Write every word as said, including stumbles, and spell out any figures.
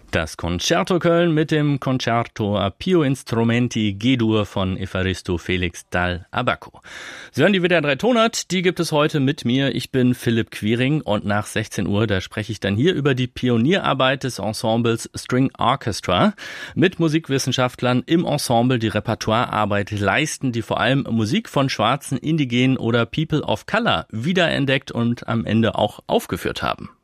Das Concerto Köln mit dem Concerto a Più Instrumenti G-Dur von Evaristo Felix Dal Abaco. Sie hören die W D R drei Tonart, die gibt es heute mit mir. Ich bin Philipp Quiring und nach sechzehn Uhr, da spreche ich dann hier über die Pionierarbeit des Ensembles String Orchestra mit Musikwissenschaftlern im Ensemble, die Repertoirearbeit leisten, die vor allem Musik von Schwarzen, Indigenen oder People of Color wiederentdeckt und am Ende auch aufgeführt haben.